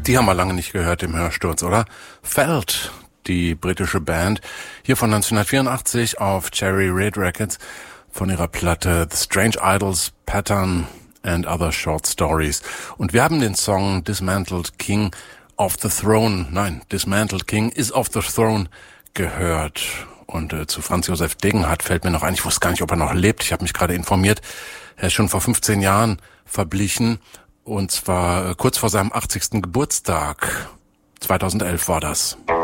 Die haben wir lange nicht gehört im Hörsturz, oder? Felt, die britische Band, hier von 1984 auf Cherry Red Records von ihrer Platte The Strange Idols, Pattern and Other Short Stories. Und wir haben den Song Dismantled King of the Throne, Dismantled King is of the Throne gehört. Und zu Franz Josef Degenhardt fällt mir noch ein, ich wusste gar nicht, ob er noch lebt. Ich habe mich gerade informiert. Er ist schon vor 15 Jahren verblichen. Und zwar kurz vor seinem 80. Geburtstag. 2011 war das.